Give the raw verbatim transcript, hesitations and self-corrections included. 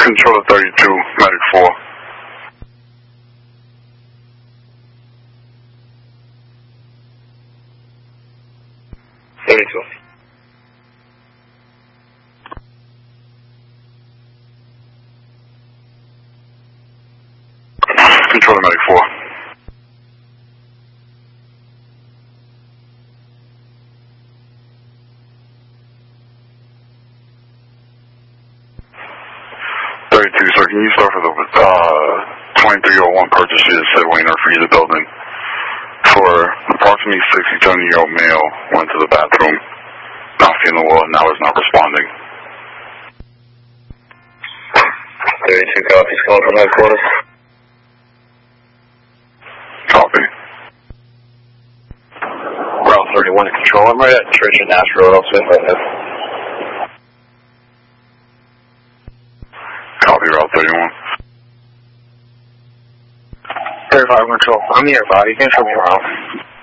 Control thirty-two, Medic four. thirty-two. Control Medic four. thirty-two, sir, can you start for the uh, twenty-three oh one purchases at Wayner Freezer building for approximately sixty-seven-year-old male, went to the bathroom, not feeling well, now is not responding. thirty-two copies calling from headquarters. Copy. Route thirty-one to control. I'm right at Church and Nash Road. I'll swing right now. Copy, Route thirty-one. thirty-five control. I'm nearby. You can show me around.